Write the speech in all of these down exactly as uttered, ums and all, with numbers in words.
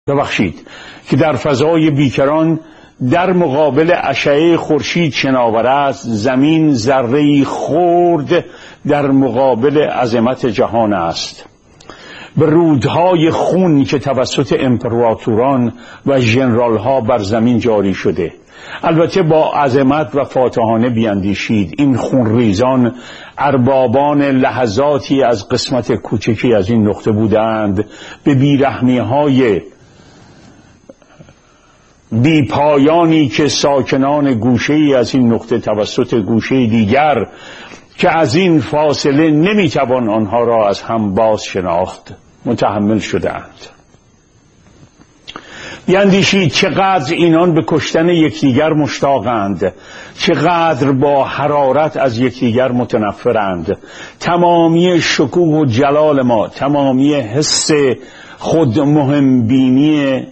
ببخشید که در فضای بیکران در مقابل اشعه خورشید شناور است، زمین ذره‌ای خرد در مقابل عظمت جهان است. به رودهای خون که توسط امپراتوران و ژنرال‌ها بر زمین جاری شده، البته با عظمت و فاتحانه بیاندیشید. این خونریزان اربابان لحظاتی از قسمت کوچکی از این نقطه بودند. به بیرحمی‌های بی پایانی که ساکنان گوشه‌ای از این نقطه توسط گوشه دیگر که از این فاصله نمیتوان آنها را از هم باز شناخت متحمل شدند. بیاندیشید چقدر اینان به کشتن یکدیگر مشتاقند، چقدر با حرارت از یکدیگر متنفرند. تمامی شکوه و جلال ما، تمامی حس خود مهم بینی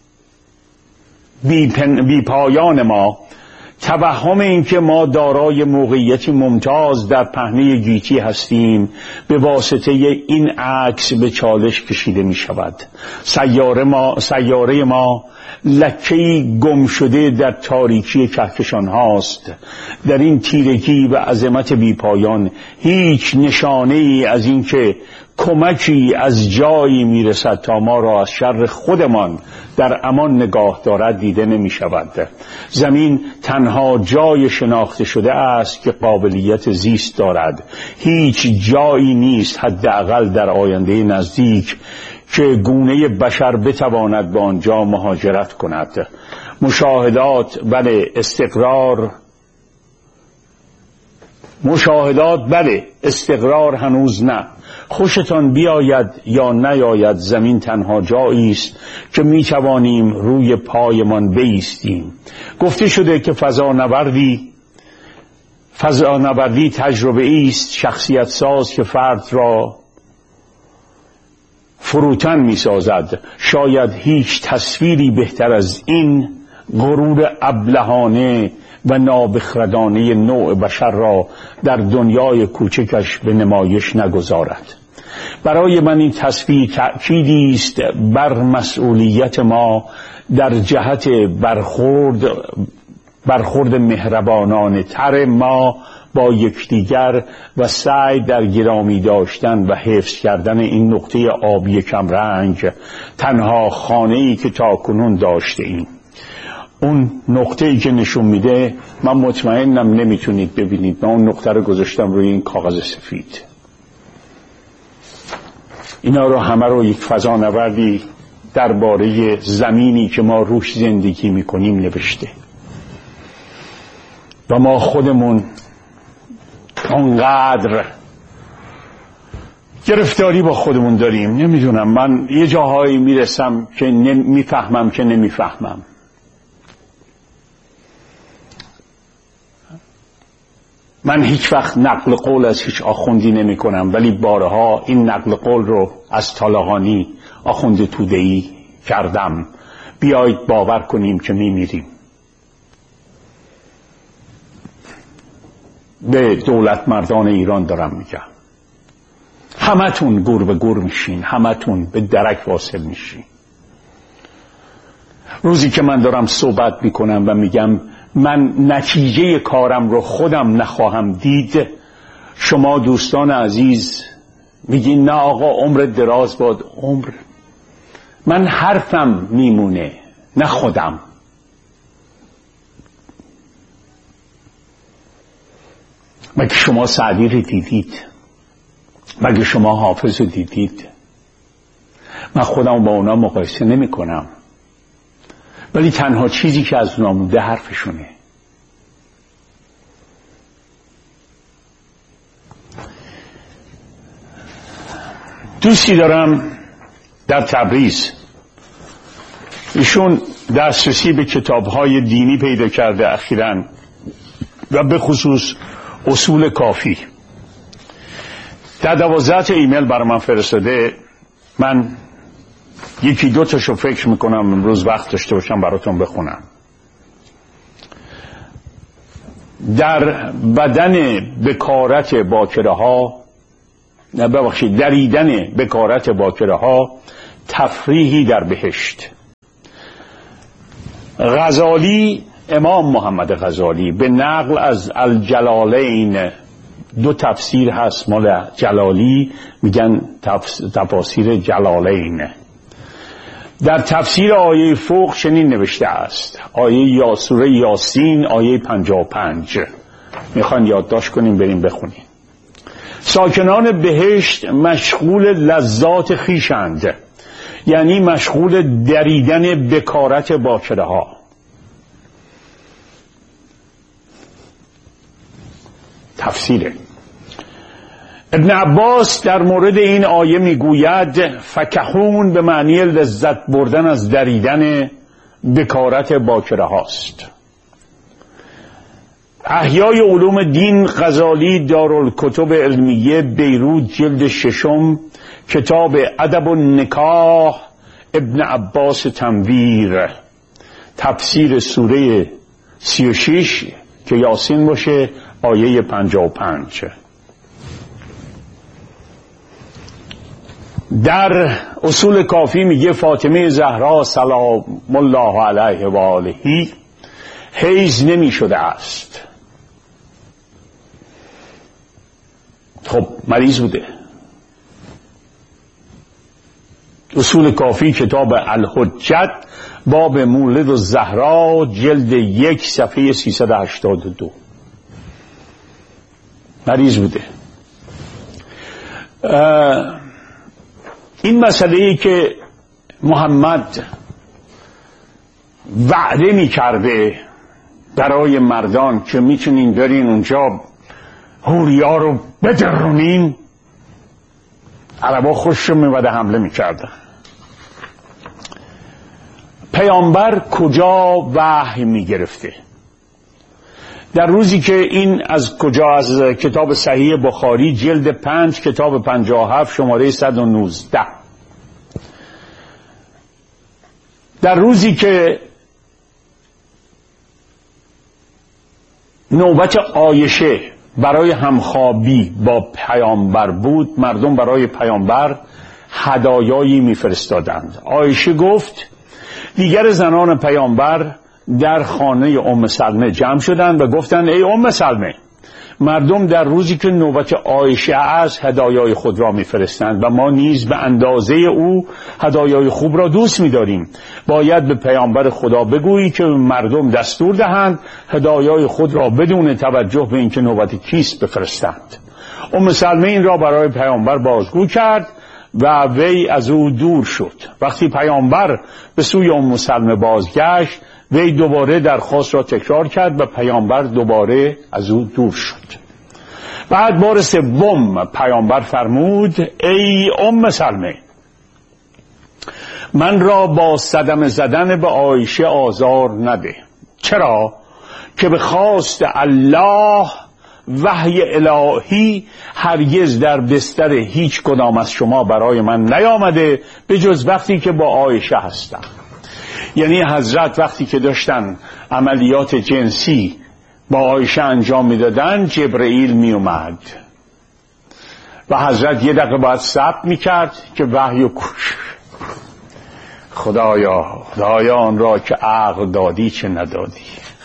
بی, بی پایان ما، توهم این که ما دارای موقعیتی ممتاز در پهنه گیتی هستیم، به واسطه این عکس به چالش کشیده می شود. سیاره ما, سیاره ما لکه‌ای گم شده در تاریکی کهکشان هاست. در این تیرگی و عظمت بی پایان هیچ نشانه ای از این که کمکی از جایی میرسد تا ما را از شر خودمان در امان نگاه دارد دیده نمی شود. زمین تنها جای شناخته شده است که قابلیت زیست دارد. هیچ جایی نیست، حداقل در آینده نزدیک، که گونه بشر بتواند به آنجا مهاجرت کند. مشاهدات بله، استقرار مشاهدات بله، استقرار هنوز نه. خوشتان بیاید یا نیاید، زمین تنها جایی است که می توانیم روی پایمان بایستیم. گفته شده که فضانوردی فضانوردی تجربه است شخصیت ساز که فرد را فروتن می سازد. شاید هیچ تصویری بهتر از این غرور ابلهانه و نابخردانه نوع بشر را در دنیای کوچکش به نمایش نگذارد. برای من این تصویر تأکیدی است بر مسئولیت ما در جهت برخورد برخورد مهربانانه تر ما با یکدیگر و سعی در گرامی داشتن و حفظ کردن این نقطه آبی کمرنگ، تنها خانه‌ای که تاکنون داشته ایم. اون نقطه‌ای که نشون میده، من مطمئنم نمیتونید ببینید، من اون نقطه رو گذاشتم روی این کاغذ سفید. اینا رو همه رو یک فضانوردی درباره زمینی که ما روش زندگی میکنیم نوشته و ما خودمون اونقدر گرفتاری با خودمون داریم. نمیدونم، من یه جاهایی میرسم که نمیفهمم که نمیفهمم. من هیچ وقت نقل قول از هیچ آخوندی نمی کنم، ولی بارها این نقل قول رو از طالقانی آخوند توده‌ای کردم. بیایید باور کنیم که می میریم. به دولت مردان ایران دارم میگم، همتون گور به گور میشین، همتون به درک واصل میشین. روزی که من دارم صحبت میکنم و میگم من نتیجه کارم رو خودم نخواهم دید، شما دوستان عزیز میگین نه آقا عمر دراز باد. عمر من حرفم میمونه، نه خودم. مگه شما سعدی رو دیدید؟ مگه شما حافظ رو دیدید؟ من خودم با اونا مقایسه نمی کنم، ولی تنها چیزی که از اونا مونده حرفشونه. دوستی دارم در تبریز، ایشون دسترسی به کتاب‌های دینی پیدا کرده اخیراً و به خصوص اصول کافی. در دوازده تا ایمیل برای من فرستاده. من یکی دو تاشو فکر میکنم امروز وقت داشته باشم براتون بخونم. در بدن بکارت باکره ها نه ببخشید دریدن بکارت باکره ها تفریحی در بهشت. غزالی، امام محمد غزالی به نقل از الجلالین، دو تفسیر هست مال جلالی، میگن تفاسیر جلالین. در تفسیر آیه فوق چنین نوشته است، آیه یا سوره یاسین آیه پنجاه و پنج، میخوان یادداشت کنیم بریم بخونیم. ساکنان بهشت مشغول لذات خویشند، یعنی مشغول دریدن بکارت باکره ها. تفسیره. ابن عباس در مورد این آیه میگوید فکهون به معنی لذت بردن از دریدن بکارت باکره هاست. احیای علوم دین غزالی، دارالکتب علمیه بیروت، جلد ششم، کتاب ادب النکاح، ابن عباس تنویر، تفسیر سوره سی و شش که یاسین باشه آیه پنجاه و پنج. در اصول کافی میگه فاطمه زهرا سلام الله علیه و آله حیض نمی شده است. خب مریض بوده. اصول کافی کتاب الحجت، باب مولد و زهرا، جلد یک، صفحه سیصد و هشتاد و دو. مریض بوده. این مسئله ای که محمد وعده می کرده برای مردان که میتونین برین اونجا حوریا رو بدرونین، عربا خوششون میومده حمله میکردن. پیامبر کجا وحی میگرفته؟ در روزی که این از کجا؟ از کتاب صحیح بخاری جلد پنج، کتاب پنجاه و هفت، شماره صد و نوزده. در روزی که نوبت عایشه برای همخوابی با پیامبر بود، مردم برای پیامبر هدایایی میفرستادند. عایشه گفت دیگر زنان پیامبر در خانه ام سلمه جمع شدند و گفتند ای ام سلمه، مردم در روزی که نوبت عایشه است هدایای خود را میفرستند و ما نیز به اندازه او هدایای خوب را دوست می‌داریم. باید به پیامبر خدا بگویی که مردم دستور دهند هدایای خود را بدون توجه به اینکه نوبت کیست بفرستند. ام سلمه این را برای پیامبر بازگو کرد و وی از او دور شد. وقتی پیامبر به سوی ام سلمه بازگشت، وی دوباره درخواست را تکرار کرد و پیامبر دوباره از او دور شد. بعد بار سوم پیامبر فرمود ای ام سلمه، من را با صدمه زدن به عایشه آزار نده. چرا؟ که به خواست الله وحی الهی هرگز در بستر هیچ کدام از شما برای من نیامده به جز وقتی که با عایشه هستم. یعنی حضرت وقتی که داشتن عملیات جنسی با عایشه انجام میدادن، جبرئیل می اومد و حضرت یه دقیقه باید صبر میکرد که وحی و کش. خدایا خدایا آن را که عقل دادی چه ندادی.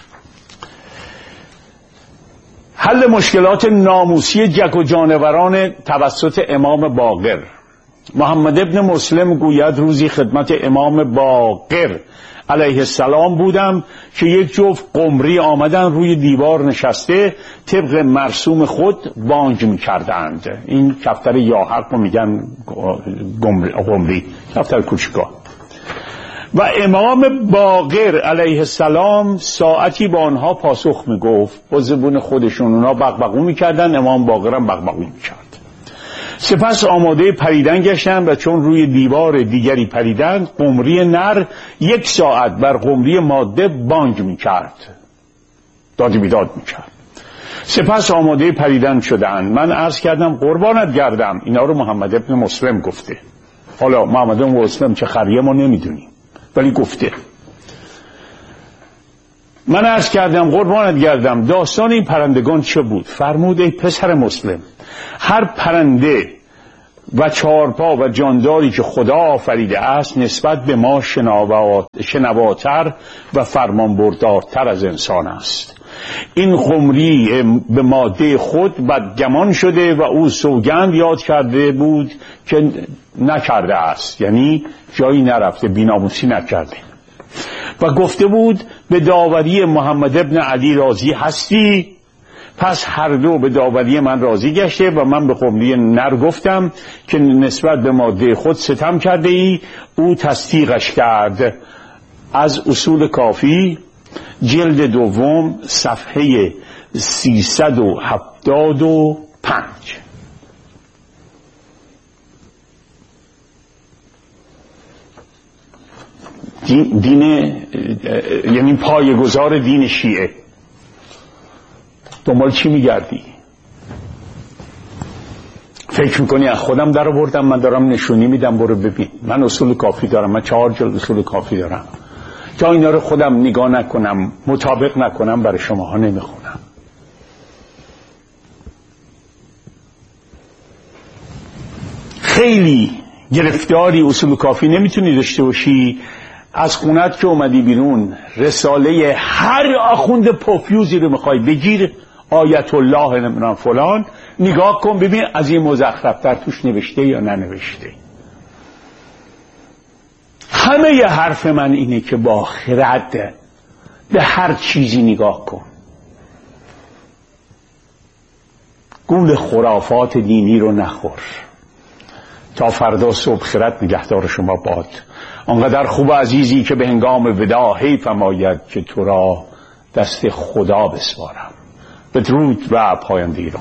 حل مشکلات ناموسی جک و جانوران توسط امام باقر. محمد ابن مسلم گوید روزی خدمت امام باقر علیه السلام بودم که یک جفت قمری آمدن روی دیوار نشسته طبق مرسوم خود بانگ می کردند. این کفتر یاحق رو میگن قمری، کفتر کوچکا. و امام باقر علیه السلام ساعتی با آنها پاسخ می گفت با زبون خودشون. اونا بغبغو می کردن، امام باقر هم بغبغو می کرد. سپس آماده پریدن گشتند و چون روی دیوار دیگری پریدند، قمری نر یک ساعت بر قمری ماده بانگ می کرد، دادی بیداد می کرد. سپس آماده پریدن شدند. من عرض کردم قربانت گردم. اینا رو محمد ابن مسلم گفته. حالا محمد ابن مسلم چه خریه ما نمیدونیم، ولی گفته. من عرض کردم قربانت گردم داستان این پرندگان چه بود؟ فرمود ای پسر مسلم، هر پرنده و چارپا و جانداری که خدا آفریده است نسبت به ما شنواتر و فرمانبردارتر از انسان است. این قمری به ماده خود بدگمان شده و او سوگند یاد کرده بود که نکرده است، یعنی جایی نرفته، بی‌ناموسی نکرده، و گفته بود به داوری محمد ابن علی راضی هستی؟ پس هر دو به داوری من راضی گشته و من به قمری نر گفتم که نسبت به ماده خود ستم کرده ای. او تصدیقش کرد. از اصول کافی جلد دوم صفحه سیصد و هفتاد و پنج. دین, دین یعنی پایه‌گذار دین شیعه. دنبال چی میگردی؟ فکر میکنی از خودم در آوردم؟ من دارم نشونی میدم، برو ببین. من اصول کافی دارم، من چهار جلد اصول کافی دارم. تا اینا رو خودم نگاه نکنم، مطابق نکنم، برای شماها نمیخونم. خیلی گرفتاری اصول کافی نمیتونی داشته باشی. از خونت که اومدی بیرون رساله هر آخوند پوفیوزی رو میخوای بگیر، آیت الله نمیدونم فلان، نگاه کن ببین از این مزخرفتر توش نوشته یا ننوشته. همه ی حرف من اینه که با خرد به هر چیزی نگاه کن. گول خرافات دینی رو نخور. تا فردا صبح خرد نگهدار شما باد. آنقدر خوب عزیزی که به هنگام وداع حیف آید که تو را دست خدا بسپارم. بدرود و پاینده ایران.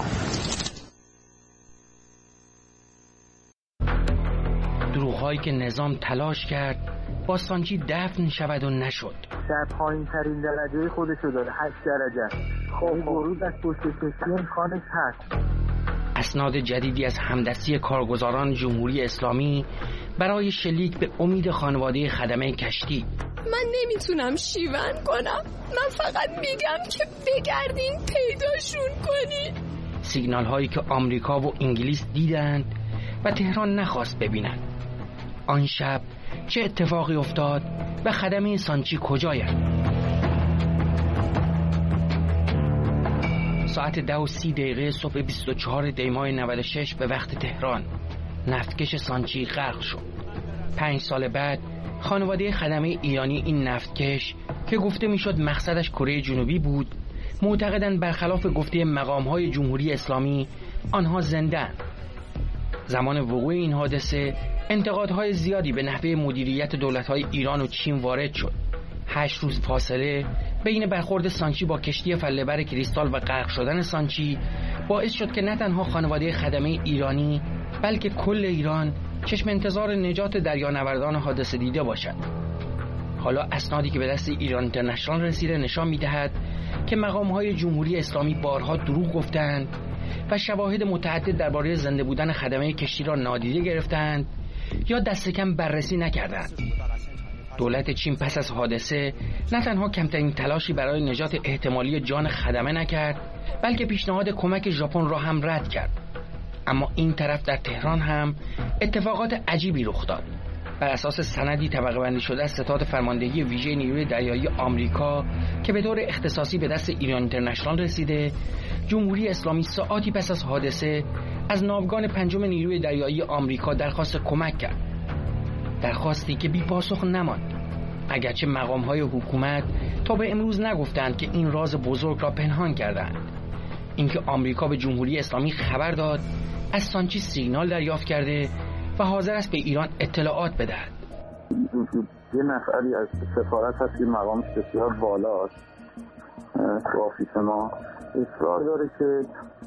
دروغ‌هایی که نظام تلاش کرد با سانچی دفن شود و نشد. در پایین ترین درجه خودشو داره، هشت درجه. خب ورود از پشت چشمی امکانش هست. اسناد جدیدی از همدستی کارگزاران جمهوری اسلامی برای شلیک به امید خانواده خدمه کشتی. من نمیتونم شیون کنم، من فقط میگم که بگردین پیداشون کنین. سیگنال هایی که آمریکا و انگلیس دیدند و تهران نخواست ببینند. آن شب چه اتفاقی افتاد و خدمه سانچی کجایند؟ ساعت ده و سی دقیقه صبح بیست و چهار دی ماه نود و شش به وقت تهران نفتکش سانچی غرق شد. پنج سال بعد خانواده خدمه ایرانی این نفتکش که گفته میشد مقصدش کره جنوبی بود، معتقدند برخلاف گفته مقام‌های جمهوری اسلامی آنها زنده‌اند. زمان وقوع این حادثه انتقادهای زیادی به نحوه مدیریت دولت‌های ایران و چین وارد شد. هشت روز فاصله بین برخورد سانچی با کشتی فله‌بر کریستال و غرق شدن سانچی باعث شد که نه تنها خانواده خدمه ایرانی بلکه کل ایران چشم انتظار نجات دریانوردان حادثه دیده باشد. حالا اسنادی که به دست ایران اینترنشنال رسیده نشان می‌دهد که مقام‌های جمهوری اسلامی بارها دروغ گفتند و شواهد متعدد درباره زنده بودن خدمه کشتی را نادیده گرفتند یا دست کم بررسی نکردند. دولت چین پس از حادثه نه تنها کمترین تلاشی برای نجات احتمالی جان خدمه نکرد، بلکه پیشنهاد کمک ژاپن را هم رد کرد. اما این طرف در تهران هم اتفاقات عجیبی رخ داد. بر اساس سندی طبقه بندی شده از ستاد فرماندهی ویژه نیروی دریایی آمریکا که به طور اختصاصی به دست ایران اینترنشنال رسیده، جمهوری اسلامی ساعاتی پس از حادثه از ناوگان پنجم نیروی دریایی آمریکا درخواست کمک کرد. درخواستی که بی پاسخ نماند، اگرچه مقام‌های حکومت تا به امروز نگفتند که این راز بزرگ را پنهان کردند. اینکه آمریکا به جمهوری اسلامی خبر داد از سانچی سیگنال دریافت کرده و حاضر است به ایران اطلاعات بدهد. یه نفری از سفارت هست که مقامش بسیار بالاست تو آفیس ما، اصرار داره که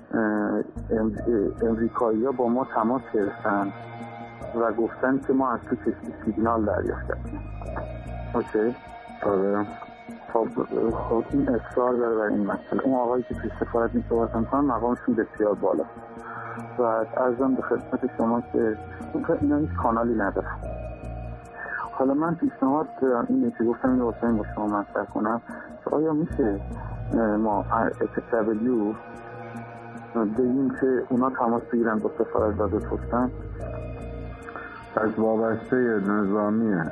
امریکایی‌ها با ما تماس گرفتن و گفتن که ما از تو کشتی سیگنال دریافت کردیم. اوکی؟ آره. خب خب این اصرار داره بر این مسئله. اون آقایی که توی سفارت می صحبت می‌کنن مقامشون بسیار بالا و عرضم به خدمت شما که اینا هیچ کانالی ندارن. حالا من پیشنهاد اینه که گفتم این واسه با شما مطرح کنم که آیا میشه ما اچ دبلیو بگیم که اونا تماس بگیرن با سفارت داده پستن از وابسته نظامی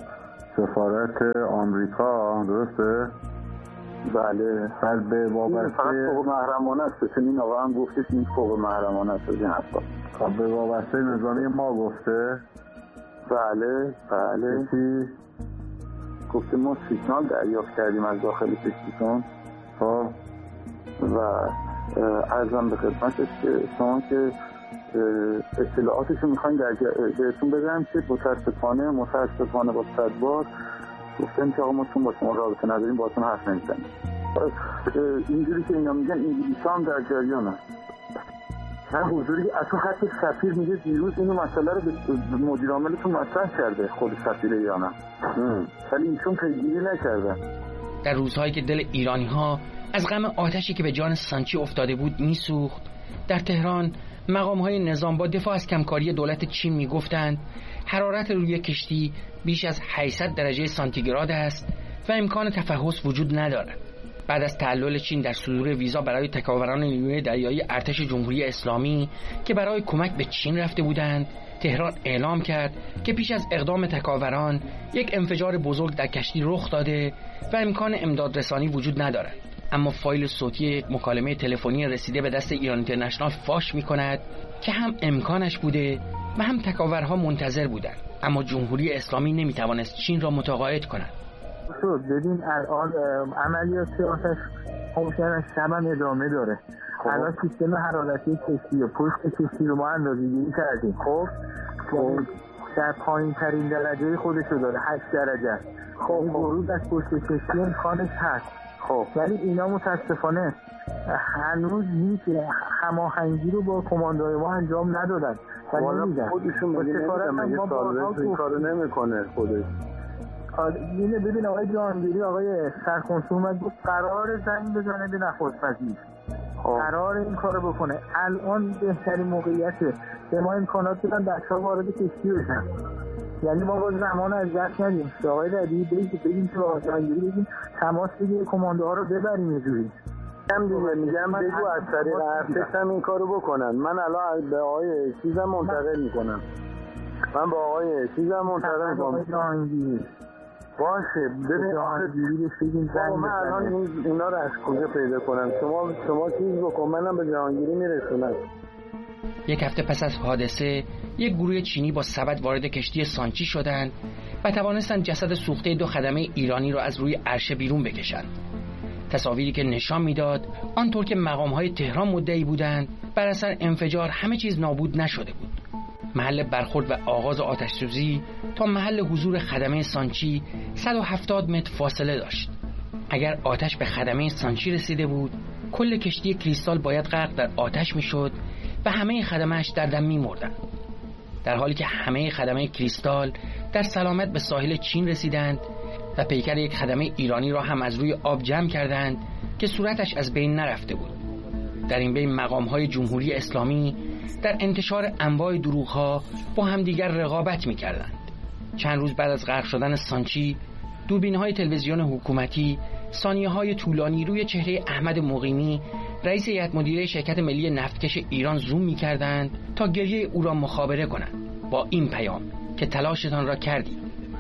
سفارت آمریکا، درسته؟ بله. بعد به وابسته فقط فوق محرمانه است. این آقا هم گفتش این فوق محرمانه است این حرفا. خب به وابسته نظامی ما گفته؟ بله بله. چی؟ گفته ما سیگنال دریافت کردیم از داخل کشتیتون. خب و عرضم به خدمتش که شما که اطلاعاتشو میخواین در بهتون بگم که متاسفانه متاسفانه با صدبار گفتن که آقا ما چون با شما رابطه نداریم با تون حرف نمیزنیم. اینجوری که اینا میگن انگلیسی هم در جریان هست. هر حضوری از تو خط سفیر میگه دیروز اینو مسئله رو به مدیر عاملتون مطرح کرده خود سفیر ایران، ولی ایشون پیگیری نکردن. در روزهایی که دل ایرانی ها از غم آتشی که به جان سانچی افتاده بود میسوخت، در تهران مقام‌های نظام با دفاع از کمکاری دولت چین میگفتند حرارت روی کشتی بیش از هشتصد درجه سانتیگراد است و امکان تفحص وجود ندارد. بعد از تعلل چین در صدور ویزا برای تکاوران نیروی دریایی ارتش جمهوری اسلامی که برای کمک به چین رفته بودند، تهران اعلام کرد که پیش از اقدام تکاوران یک انفجار بزرگ در کشتی رخ داده و امکان امداد رسانی وجود ندارد. اما فایل صوتی مکالمه تلفنی رسیده به دست ایران اینترنشنال فاش می‌کند که هم امکانش بوده و هم تکاورها منتظر بودند، اما جمهوری اسلامی نمی‌توانست چین را متقاعد کند. شد ببین الان عملیات آتش خاموشی شب هم ادامه داره. الان سیستم حرارتی کشتی و پشت کشتی رو ما اندازه‌گیری کردیم. خب در پایین ترین درجه خودشو داره، هشت درجه. خب ورود از پشت کشتی امکانش هست. خب ولی اینا متاسفانه هنوز هیچ هماهنگی رو با کماندوی ما انجام ندادن. والا خودشون میگن ما با کارو نمیکنه خودش. اینه ببین آقای جهانگیری، آقای سرکنسول اومد گفت قرار زنگ بزنه به نخست وزیر، قرار این کارو بکنه. الان بهترین موقعیته به ما امکانات بدن دستگاه وارد کشتی بشن. یعنی ما با زمان از دست ندیم. آقای ردی بگید بگیم که آقای جهانگیری بگیم تماس بگیر کماندوها رو ببریم یه جوری. هم دیگه میگم بگو از طریق ارتش هم این کارو بکنن. من الان به آقای چیزم منتقل میکنم. من با آقای چیزم منتقل میکنم. باشه ببین آخه بگیم زنگ من الان این اینا رو از کجا پیدا کنم؟ شما شما چیز بکن منم به جهانگیری میرسونم. یک هفته پس از حادثه یک گروه چینی با سبد وارد کشتی سانچی شدند و توانستند جسد سوخته دو خدمه ایرانی را از روی عرشه بیرون بکشند. تصاویری که نشان میداد آنطور که مقام‌های تهران مدعی بودند بر اثر انفجار همه چیز نابود نشده بود. محل برخورد و آغاز آتش‌سوزی تا محل حضور خدمه سانچی صد و هفتاد متر فاصله داشت. اگر آتش به خدمه سانچی رسیده بود، کل کشتی کریستال باید غرق در آتش میشد و همه خدمه‌اش در دم می‌مردند. در حالی که همه خدمه کریستال در سلامت به ساحل چین رسیدند و پیکر یک خدمه ایرانی را هم از روی آب جمع کردند که صورتش از بین نرفته بود. در این بین مقام‌های جمهوری اسلامی در انتشار انواع دروغ‌ها با همدیگر رقابت می‌کردند. چند روز بعد از غرق شدن سانچی، دوربین‌های تلویزیون حکومتی ثانیه‌های طولانی روی چهره احمد مقیمی، رئیس هیئت مدیره شرکت ملی نفتکش ایران زوم می‌کردند تا گریه او را مخابره کنند با این پیام که تلاشتان را کردید.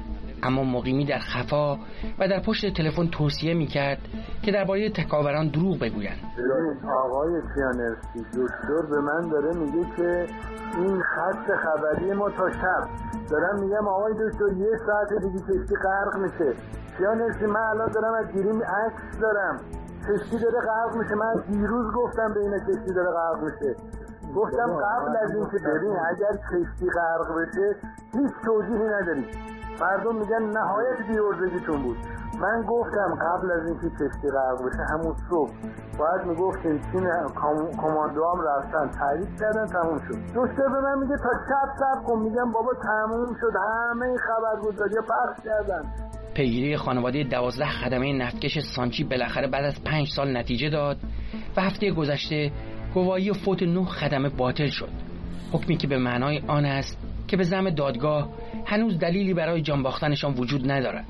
اما مقیمی در خفا و در پشت تلفن توصیه می‌کرد که درباره تکاوران دروغ بگویند. آقای کیانرسی دکتر به من داره میگه که این خط خبری ما تا شب دارم میگم آقای دکتر یه ساعت دیگه کشتی غرق میشه. کیانرسی من الان دارم از گیریم عکس دارم، کشتی داره غرق میشه. من دیروز گفتم به این کشتی داره غرق میشه. گفتم قبل از این که ببین اگر کشتی غرق بشه هیچ توجیهی نداری. مردم میگن نهایت بی‌عرضگیتون بود. من گفتم قبل از اینکه کشتی غرق بشه همون صبح باید میگفتیم چین کماندوام رفتن تعریف کردن تموم شد. دکتر به من میگه تا شب صبر کن. میگم بابا تموم شد، همه خبرگزاری‌ها پخش کردن. پیگیری خانواده دوازده خدمه نفتکش سانچی بالاخره بعد از پنج سال نتیجه داد و هفته گذشته گواهی فوت نه خدمه باطل شد. حکمی که به معنای آن است که به زعم دادگاه هنوز دلیلی برای جان باختنشان وجود ندارد.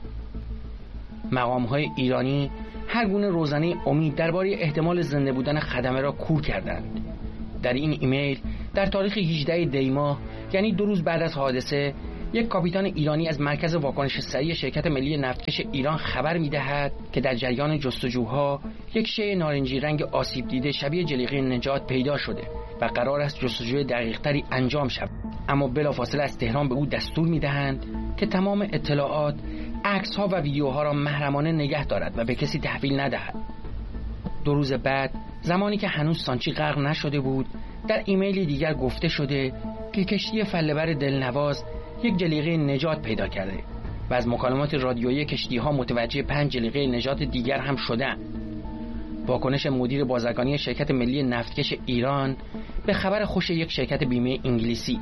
مقام‌های ایرانی هر گونه روزنه امید درباره احتمال زنده بودن خدمه را کور کردند. در این ایمیل در تاریخ هجدهم دی ماه، یعنی دو روز بعد از حادثه، یک کاپیتان ایرانی از مرکز واکنش سریع شرکت ملی نفتکش ایران خبر می‌دهد که در جریان جستجوها یک شی نارنجی رنگ آسیب دیده شبیه جلیقه نجات پیدا شده و قرار است جستجوی دقیق‌تری انجام شود. اما بلافاصله از تهران به او دستور می‌دهند که تمام اطلاعات، عکس‌ها و ویدیوها را محرمانه نگه دارد و به کسی تحویل ندهد. دو روز بعد، زمانی که هنوز سانچی غرق نشده بود، در ایمیلی دیگر گفته شده که کشتی فله‌بر دلنواز یک جلیقه نجات پیدا کرده و از مکالمات رادیویی کشتی‌ها متوجه پنج جلیقه نجات دیگر هم شدند. واکنش مدیر بازرگانی شرکت ملی نفتکش ایران به خبر خوش یک شرکت بیمه انگلیسی.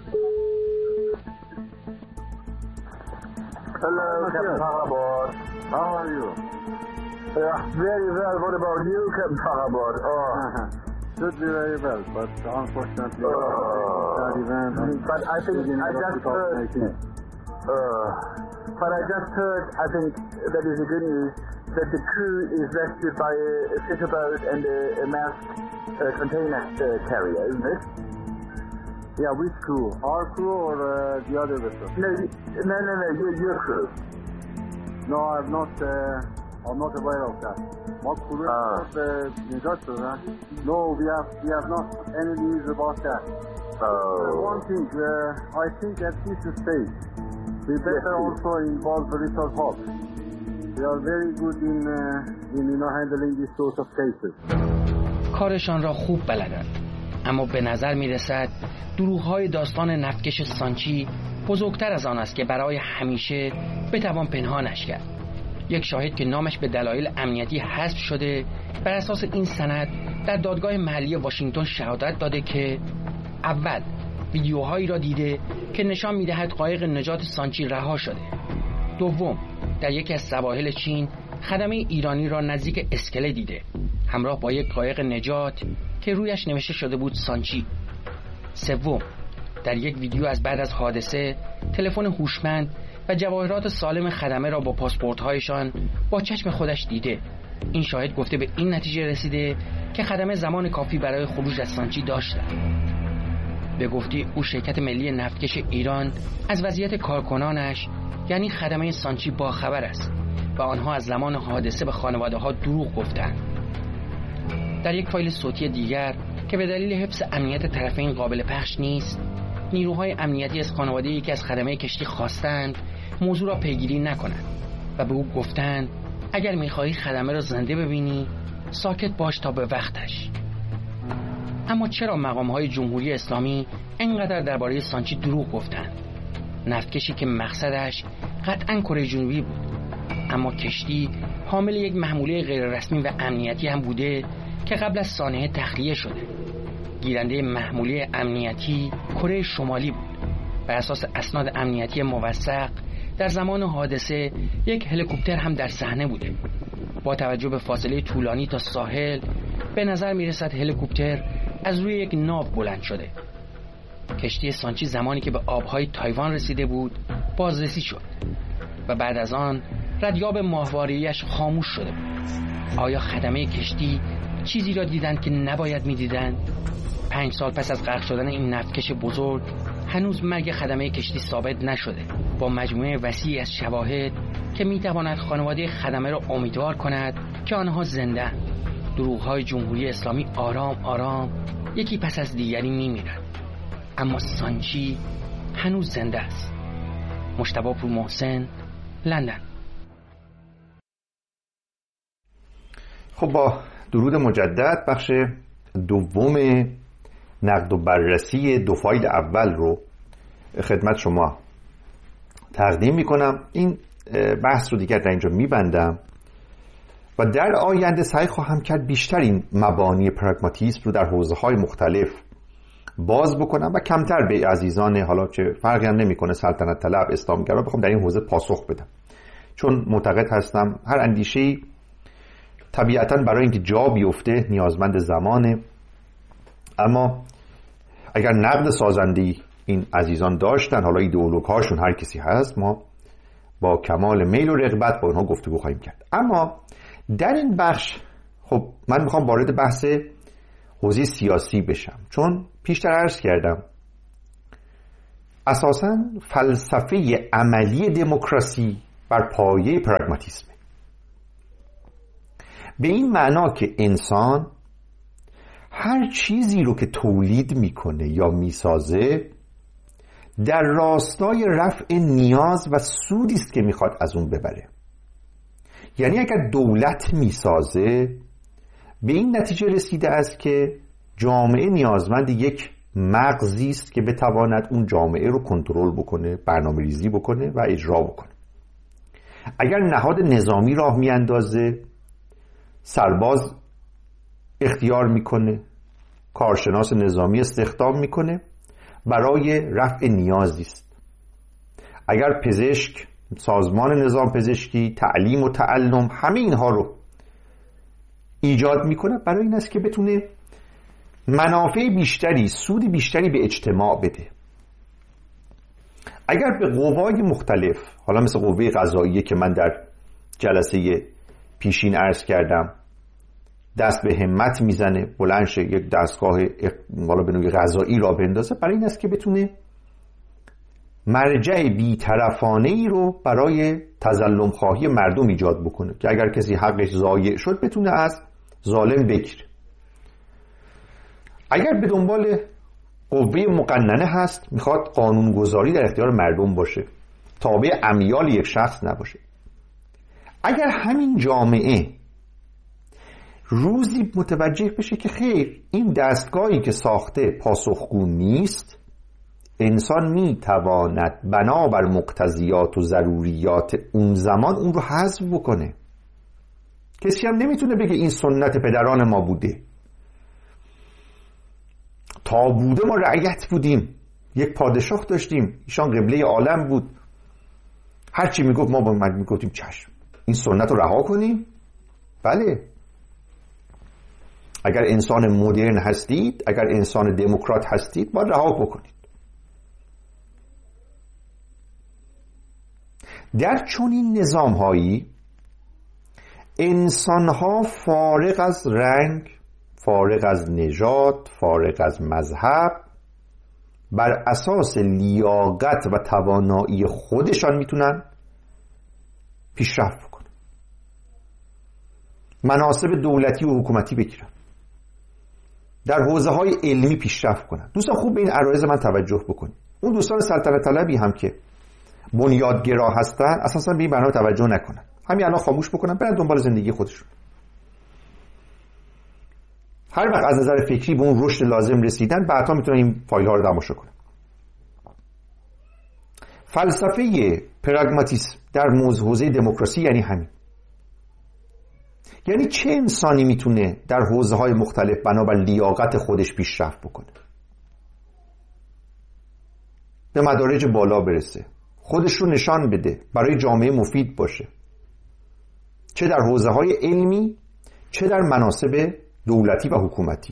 Hello, Captain Farabod. How are you? Yeah, very well. What about you, Captain Farabod? Oh, should be very well, but unfortunately, oh. that event. But I think I just heard. Uh, but I just heard. I think that is the good news that the crew is rescued by a, a fisher boat and a, a masked uh, container uh, carrier, isn't it? Yeah, which crew? Our crew or uh, the other vessel? No, no, no, no, your, your crew. No, I'm not, uh, I'm not aware of that. What crew is uh, No, we have, we have not any news about that. Oh. Uh, one thing, uh, I think at this stage, we better yes, also involve the little hub. They are very good in, uh, in you know, handling these sorts of cases. کارشان را خوب بلدند. اما به نظر می رسد دروغ‌های داستان نفتکش سانچی بزرگتر از آن است که برای همیشه بتوان پنهانش کرد. یک شاهد که نامش به دلایل امنیتی حذف شده بر اساس این سند در دادگاه محلی واشنگتن شهادت داده که اول ویدیوهایی را دیده که نشان می‌دهد قایق نجات سانچی رها شده. دوم، در یکی از سواحل چین خدمه ایرانی را نزدیک اسکله دیده، همراه با یک قایق نجات که رویش نوشته شده بود سانچی. سوم، در یک ویدیو از بعد از حادثه تلفن هوشمند و جواهرات سالم خدمه را با پاسپورت‌هایشان با چشم خودش دیده. این شاهد گفته به این نتیجه رسیده که خدمه زمان کافی برای خروج از سانچی داشتند. به گفته او شرکت ملی نفتکش ایران از وضعیت کارکنانش یعنی خدمه سانچی با خبر است و آنها از زمان حادثه به خانواده‌ها دروغ گفتند. در یک فایل صوتی دیگر که به دلیل حفظ امنیت طرفین قابل پخش نیست، نیروهای امنیتی از خانواده یکی از خدمه کشتی خواستند موضوع را پیگیری نکنند و به او گفتند اگر می‌خواهی خدمه را زنده ببینی ساکت باش تا به وقتش. اما چرا مقام‌های جمهوری اسلامی اینقدر درباره سانچی دروغ گفتند؟ نفتکشی که مقصدش قطعاً کره جنوبی بود، اما کشتی حامل یک محموله غیررسمی و امنیتی هم بوده که قبل از سانحه تخلیه شده. گیرنده محموله امنیتی کره شمالی بود. بر اساس اسناد امنیتی موثق در زمان حادثه یک هلیکوپتر هم در صحنه بوده. با توجه به فاصله طولانی تا ساحل به نظر میرسد هلیکوپتر از روی یک ناو بلند شده. کشتی سانچی زمانی که به آبهای تایوان رسیده بود بازرسی شد و بعد از آن ردیاب ماهواریش خاموش شده بود. آیا خدمه کشتی چیزی را دیدند که نباید می‌دیدند؟ پنج سال پس از غرق شدن این نفتکش بزرگ هنوز مرگ خدمه کشتی ثابت نشده. با مجموعه وسیعی از شواهد که می‌تواند خانواده خدمه را امیدوار کند که آنها زنده، دروغ‌های جمهوری اسلامی آرام آرام یکی پس از دیگری می‌میرند. اما سانچی هنوز زنده است. مجتبی پور محسن، لندن. خب با درود مجدد بخش دوم نقد و بررسی دو فایل اول رو خدمت شما تقدیم میکنم. این بحث رو دیگر در اینجا میبندم و در آینده سعی خواهم کرد بیشتر این مبانی پراگماتیسم رو در حوزه‌های مختلف باز بکنم و کمتر به عزیزان حالا چه فرقی هم نمیکنه سلطنت طلب اسلامگرا بخوام در این حوزه پاسخ بدم، چون معتقد هستم هر اندیشه‌ای طبیعتاً برای اینکه جا بیفته نیازمند زمانه. اما اگر نقد سازنده‌ای این عزیزان داشتن، حالا ایدئولوگ هاشون هر کسی هست، ما با کمال میل و رغبت با اونها گفتگو خواهیم کرد. اما در این بخش خب من میخوام وارد بحث حوزه سیاسی بشم، چون پیشتر عرض کردم اساساً فلسفه عملی دموکراسی بر پایه پراگماتیسمه، به این معنا که انسان هر چیزی رو که تولید میکنه یا میسازه در راستای رفع نیاز و سودی است که میخواد از اون ببره. یعنی اگر دولت میسازه به این نتیجه رسیده است که جامعه نیازمند یک مغزی است که بتواند اون جامعه رو کنترل بکنه، برنامه‌ریزی بکنه و اجرا بکنه. اگر نهاد نظامی راه میاندازه، سرباز اختیار میکنه، کارشناس نظامی استخدام میکنه، برای رفع نیازی است. اگر پزشک، سازمان نظام پزشکی، تعلیم و تعلم، همه اینها رو ایجاد میکنه برای این است که بتونه منافع بیشتری، سود بیشتری به اجتماع بده. اگر به قوای مختلف، حالا مثل قوه قضاییه که من در جلسه پیشین عرض کردم، دست به همت میزنه، بلند شه یک دستگاه والا به نوعی قضایی را بندازه، برای این است که بتونه مرجع بی‌طرفانه ای رو برای تظلم خواهی مردم ایجاد بکنه که اگر کسی حقش ضایع شد بتونه از ظالم بگیره. اگر به دنبال قوه مقننه هست، میخواد قانونگذاری در اختیار مردم باشه، تابع امیال یک شخص نباشه. اگر همین جامعه روزی متوجه بشه که خیر، این دستگاهی که ساخته پاسخگو نیست، انسان میتواند بنابر مقتضیات و ضروریات اون زمان اون رو حذف بکنه. کسی هم نمیتونه بگه این سنت پدران ما بوده. تا بوده ما رعیت بودیم، یک پادشاه داشتیم، ایشان قبله عالم بود، هرچی میگفت ما با من میگفتیم چشم، این سنت رو رها کنیم. بله، اگر انسان مدرن هستید، اگر انسان دموکرات هستید، باید رها بکنید. در چنین نظام‌هایی انسان‌ها فارغ از رنگ، فارغ از نژاد، فارغ از مذهب، بر اساس لیاقت و توانایی خودشان میتونن پیشرفت کنن، مناصب دولتی و حکومتی بگیرن، در حوزه‌های علمی پیشرفت کنن. دوستان خوب به این عرایض من توجه بکنید. اون دوستان سلطنت طلبی هم که بنیادگرا هستن اساسا به این برنامه توجه نکنن، همین الان خاموش بکنن، برن دنبال زندگی خودشون. هر وقت از نظر فکری به اون رشد لازم رسیدن، بعدها میتونن این فایل ها رو تماشا کنن. فلسفه پراگماتیسم در حوزه دموکراسی یعنی همین. یعنی چه انسانی میتونه در حوزه های مختلف بنابر لیاقت خودش پیشرفت بکنه، به مدارج بالا برسه، خودش رو نشان بده، برای جامعه مفید باشه، چه در حوزه های علمی چه در مناصب دولتی و حکومتی.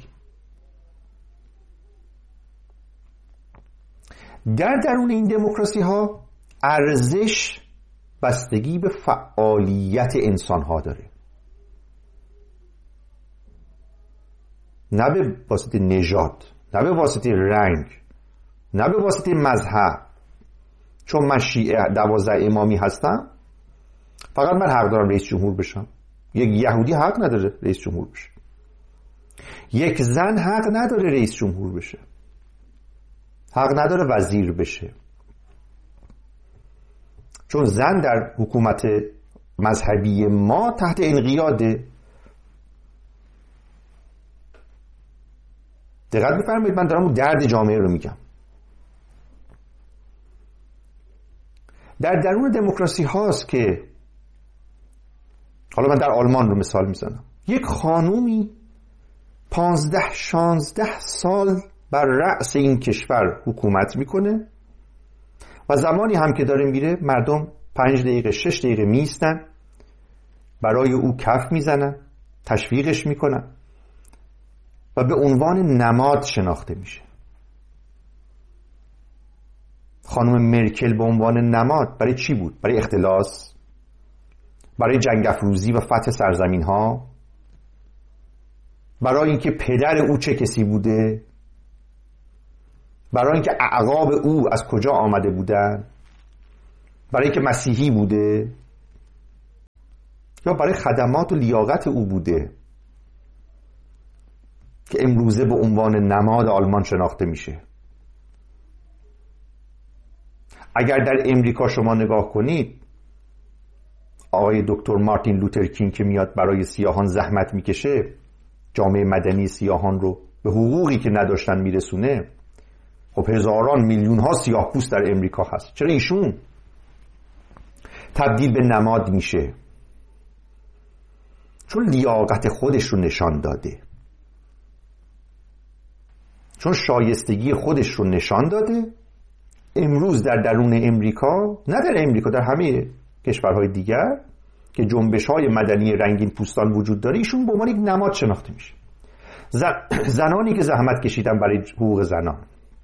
در درون این دموکراسی ها ارزش بستگی به فعالیت انسان ها داره، نه به واسطه نژاد، نه به واسطه رنگ، نه به واسطه مذهب. چون من شیعه دوازده امامی هستم فقط من حق دارم رئیس جمهور بشم. یک یهودی حق نداره رئیس جمهور بشه، یک زن حق نداره رئیس جمهور بشه، حق نداره وزیر بشه، چون زن در حکومت مذهبی ما تحت انقیاده. دقت بفرمایید، من دارم اون درد جامعه رو میگم. در درون دموکراسی هاست که حالا من در آلمان رو مثال میزنم، یک خانومی پانزده شانزده سال بر رأس این کشور حکومت میکنه و زمانی هم که داره میره مردم پنج دقیقه شش دقیقه میستن، برای او کف میزنن، تشویقش میکنن و به عنوان نماد شناخته میشه. خانم مرکل به عنوان نماد برای چی بود؟ برای اختلاس، برای جنگ افروزی و فتح سرزمین ها. برای اینکه پدر او چه کسی بوده، برای اینکه اعقاب او از کجا آمده بودن، برای اینکه مسیحی بوده، یا برای خدمات و لیاقت او بوده که امروزه به عنوان نماد آلمان شناخته میشه؟ اگر در امریکا شما نگاه کنید، آقای دکتر مارتین لوتر کینگ که میاد برای سیاهان زحمت میکشه، جامعه مدنی سیاهان رو به حقوقی که نداشتن میرسونه، خب هزاران میلیون ها سیاه پوست در امریکا هست. چرا ایشون تبدیل به نماد میشه؟ چون لیاقت خودش رو نشان داده، چون شایستگی خودش رو نشان داده. امروز در درون امریکا، نه در امریکا، در همه کشورهای دیگر که جنبش‌های مدنی رنگین پوستان وجود داره، ایشون به عنوان یک نماد شناخته میشه. زنانی که زحمت کشیدن برای حقوق زنان.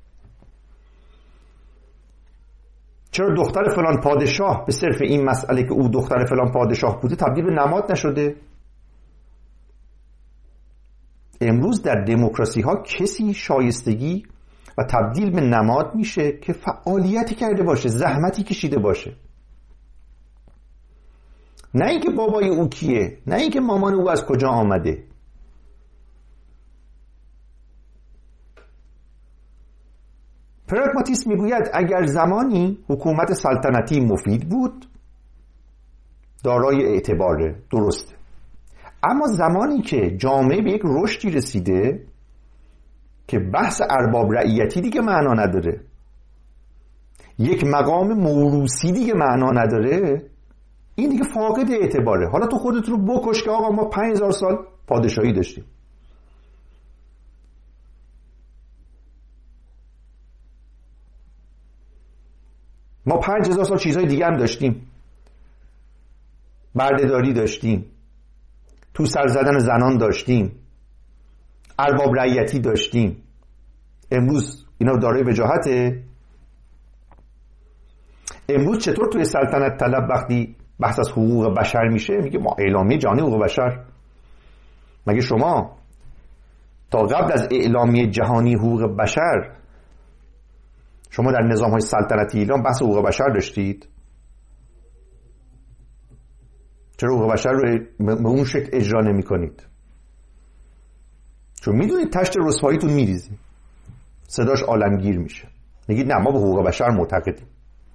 چرا دختر فلان پادشاه به صرف این مسئله که او دختر فلان پادشاه بوده تبدیل به نماد نشده؟ امروز در دموکراسی ها کسی شایستگی و تبدیل به نماد میشه که فعالیتی کرده باشه، زحمتی کشیده باشه، نه اینکه بابای او کیه، نه اینکه مامان او از کجا آمده. پراگماتیسم میگوید اگر زمانی حکومت سلطنتی مفید بود، دارای اعتباره، درسته، اما زمانی که جامعه به یک رشدی رسیده که بحث ارباب رعیتی دیگه معنا نداره، یک مقام موروثی دیگه معنا نداره، این دیگه فاقد اعتباره. حالا تو خودت رو بکش که آقا ما پنج هزار سال پادشاهی داشتیم، ما پنج هزار سال چیزهای دیگه هم داشتیم، بردهداری داشتیم، تو سر زدن زنان داشتیم، ارباب رعیتی داشتیم. امروز اینا دارای وجاهته؟ امروز چطور توی سلطنت طلب وقتی بحث از حقوق بشر میشه میگه ما اعلامیه جهانی حقوق بشر؟ مگه شما تا قبل از اعلامیه جهانی حقوق بشر شما در نظام‌های سلطنتی ایران بحث حقوق بشر داشتید؟ چرا حقوق بشر رو به اون شکل اجرا نمی کنید؟ چون میدونید تشت رسواییتون میریزی، صداش عالمگیر میشه، میگید نه ما به حقوق بشر معتقدیم.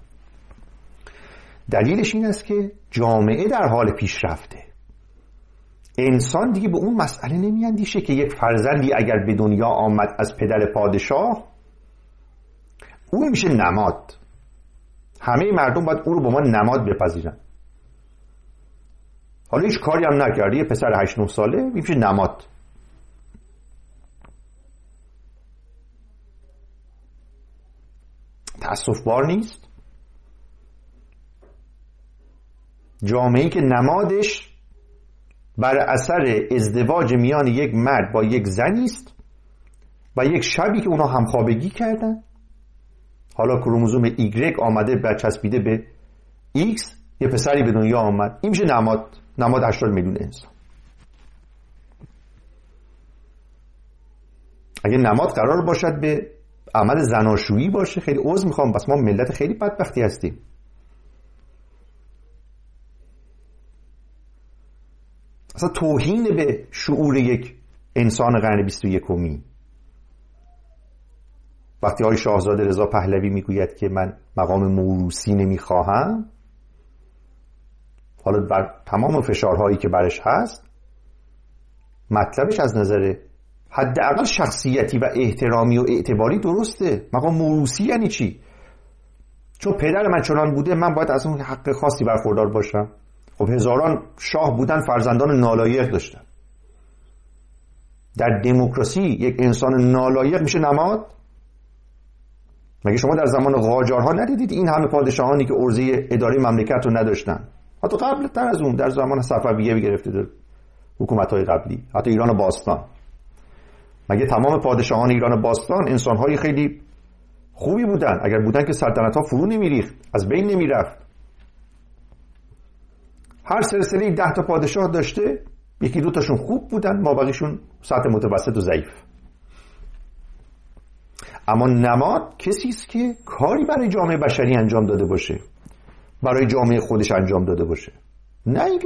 دلیلش این است که جامعه در حال پیشرفته. انسان دیگه به اون مسئله نمیاندیشه که یک فرزندی اگر به دنیا آمد از پدر پادشاه، اون میشه نماد. همه مردم باید او رو به عنوان نماد بپذیرن. حالا هیچ کاری هم نکردی، یه پسر هشت نه ساله میشه نماد. تأسف بار نیست؟ جامعه‌ای که نمادش بر اثر ازدواج میان یک مرد با یک زنی است و یک شبی که اونا همخوابگی کردن، حالا کروموزوم ایگرگ آمده برچسبیده به ایکس، یه پسری به دنیا آمد، این میشه نماد. نماد هشتاد میلیون انسان. اگه نماد قرار باشد به عمل زناشویی باشه، خیلی عذر میخوام، بس ما ملت خیلی بدبختی هستیم. اصلا توهین به شعور یک انسان قرن بیست و یکمی. وقتی آقای شاهزاده رضا پهلوی میگوید که من مقام موروثی نمیخواهم، حالا بر تمام فشارهایی که برش هست، مطلبش از نظر حداقل شخصیتی و احترامی و اعتباری درسته. مقام موروثی یعنی چی؟ چون پدر من چنان بوده من باید از اون حق خاصی برخوردار باشم. خب هزاران شاه بودن، فرزندان نالایق داشتن. در دموکراسی یک انسان نالایق میشه نماد؟ مگه شما در زمان قاجارها ندیدید این همه پادشاهانی که عرضه اداره مملکت رو نداشتن؟ حتی قبل تر از اون در زمان صفویه گرفته در حکومت‌های قبلی، حتی ایران باستان. مگه تمام پادشاهان ایران باستان انسان‌های خیلی خوبی بودن؟ اگر بودن که سلطنت‌ها فرو نمی‌ریخت، از بین نمی‌رفت. هر سلسله ده تا پادشاه داشته، یکی دو تاشون خوب بودن، ما بقیشون سطح متوسط و ضعیف. اما نماد کسی است که کاری برای جامعه بشری انجام داده باشه، برای جامعه خودش انجام داده باشه، نه اینکه